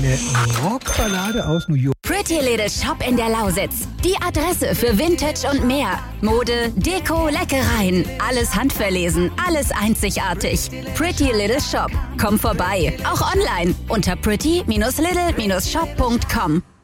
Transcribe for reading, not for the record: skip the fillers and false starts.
Eine Rockballade aus New York. Pretty Little Shop in der Lausitz. Die Adresse für Vintage und mehr. Mode, Deko, Leckereien. Alles handverlesen, alles einzigartig. Pretty Little Shop. Komm vorbei. Auch online unter pretty-little-shop.com.